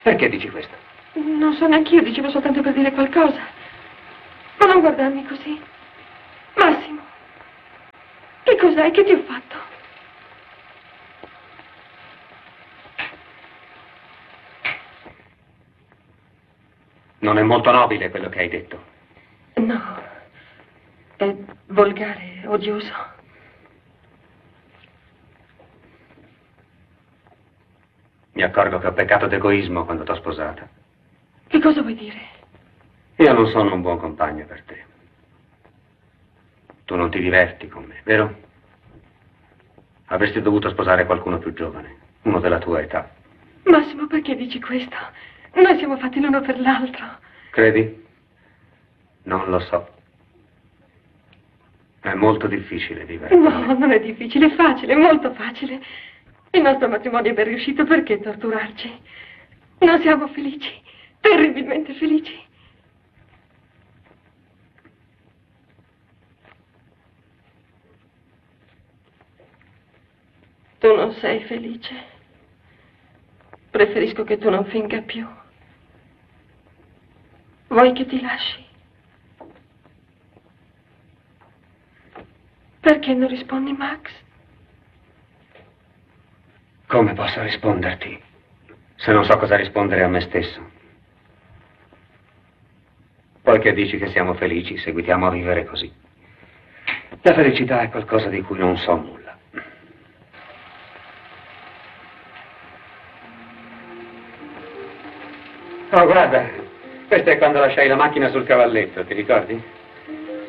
Perché dici questo? Non so neanche io, dicevo soltanto per dire qualcosa. Ma non guardarmi così. Massimo, che cos'hai? Che ti ho fatto? Non è molto nobile quello che hai detto. No, è volgare, odioso. Mi accorgo che ho peccato d'egoismo quando t'ho sposata. Che cosa vuoi dire? Io non sono un buon compagno per te. Tu non ti diverti con me, vero? Avresti dovuto sposare qualcuno più giovane, uno della tua età. Massimo, perché dici questo? Noi siamo fatti l'uno per l'altro. Credi? Non lo so. È molto difficile vivere con me. No, non è difficile, è facile, molto facile. Il nostro matrimonio è ben riuscito, perché torturarci? Non siamo felici, terribilmente felici. Tu non sei felice. Preferisco che tu non finga più. Vuoi che ti lasci? Perché non rispondi, Max? Come posso risponderti se non so cosa rispondere a me stesso? Poi che dici che siamo felici, seguitiamo a vivere così. La felicità è qualcosa di cui non so nulla. Oh, guarda, questo è quando lasciai la macchina sul cavalletto, ti ricordi?